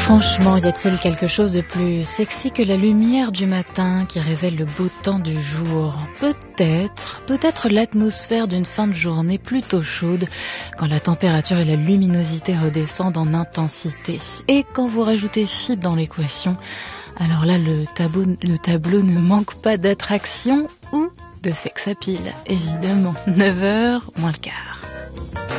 Franchement, y a-t-il quelque chose de plus sexy que la lumière du matin qui révèle le beau temps du jour? Peut-être l'atmosphère d'une fin de journée plutôt chaude, quand la température et la luminosité redescendent en intensité. Et quand vous rajoutez fibre dans l'équation, alors là, le tableau ne manque pas d'attraction ou de sex appeal, évidemment. 9h moins le quart.